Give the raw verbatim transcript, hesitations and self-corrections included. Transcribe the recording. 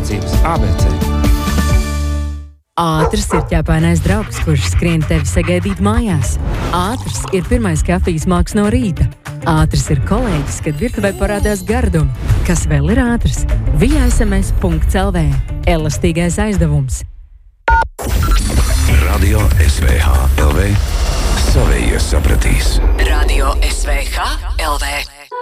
Attiecības A B C. Ātrs ir ķepainais draugs, kurš skrien tevi sagaidīt mājās. Ātrs ir pirmais kafijas māks no rīta. Ātrs ir kolēģis, kad virtuvē parādās gardumi. Kas vēl ir ātrs? via es em es punkts el vē. Elastīgais aizdevums. Radio S V H L V. Savējie sapratīs. Radio S V H L V.